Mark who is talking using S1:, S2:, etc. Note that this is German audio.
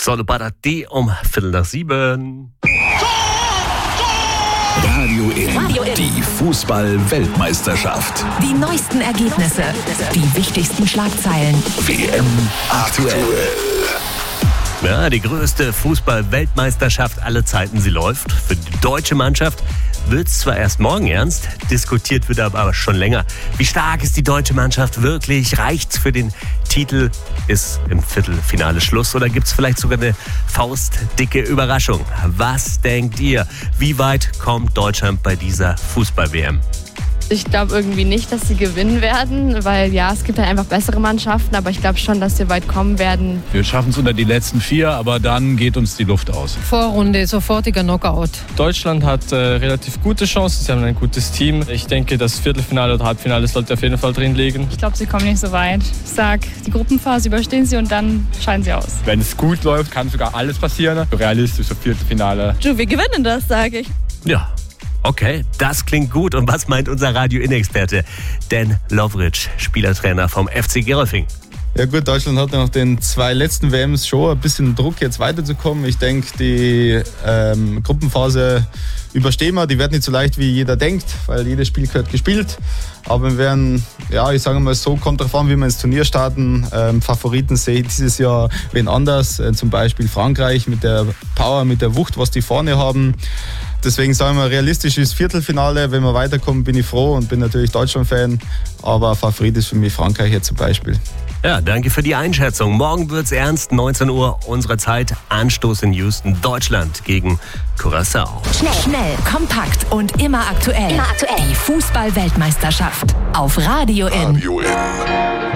S1: Solo Parati um 6:15.
S2: Radio in. Die Fußball-Weltmeisterschaft.
S3: Die neuesten Ergebnisse, die wichtigsten Schlagzeilen.
S2: WM aktuell.
S1: Ja, die größte Fußball-Weltmeisterschaft aller Zeiten, sie läuft. Für die deutsche Mannschaft wird es zwar erst morgen ernst, diskutiert wird aber schon länger. Wie stark ist die deutsche Mannschaft wirklich? Reicht's für den Titel? Ist im Viertelfinale Schluss oder gibt's vielleicht sogar eine faustdicke Überraschung? Was denkt ihr? Wie weit kommt Deutschland bei dieser Fußball-WM?
S4: Ich glaube irgendwie nicht, dass sie gewinnen werden, weil ja, es gibt halt einfach bessere Mannschaften, aber ich glaube schon, dass wir weit kommen werden.
S5: Wir schaffen es unter die letzten 4, aber dann geht uns die Luft aus.
S6: Vorrunde, sofortiger Knockout.
S7: Deutschland hat relativ gute Chancen, sie haben ein gutes Team. Ich denke, das Viertelfinale oder Halbfinale sollte auf jeden Fall drin liegen.
S8: Ich glaube, sie kommen nicht so weit. Ich sage, die Gruppenphase überstehen sie und dann scheiden sie aus.
S9: Wenn es gut läuft, kann sogar alles passieren. Realistisch, so Viertelfinale.
S10: Wir gewinnen das, sage ich.
S1: Ja. Okay, das klingt gut. Und was meint unser Radio-In-Experte Dan Lovric, Spielertrainer vom FC Gerolfing?
S11: Ja gut, Deutschland hat nach den 2 letzten WMs schon ein bisschen Druck, jetzt weiterzukommen. Ich denke, die Gruppenphase überstehen wir. Die wird nicht so leicht, wie jeder denkt, weil jedes Spiel gehört gespielt. Aber wir werden, ja, ich sage mal so, kommt darauf an, wie wir ins Turnier starten. Favoriten sehe ich dieses Jahr wen anders. Zum Beispiel Frankreich mit der Power, mit der Wucht, was die vorne haben. Deswegen sagen wir, realistisch ist Viertelfinale. Wenn wir weiterkommen, bin ich froh und bin natürlich Deutschland-Fan. Aber Favorit ist für mich Frankreich jetzt zum Beispiel.
S1: Ja, danke für die Einschätzung. Morgen wird's ernst, 19 Uhr unserer Zeit. Anstoß in Houston, Deutschland gegen Curaçao.
S3: Schnell, kompakt und immer aktuell. Die Fußball-Weltmeisterschaft auf Radio in.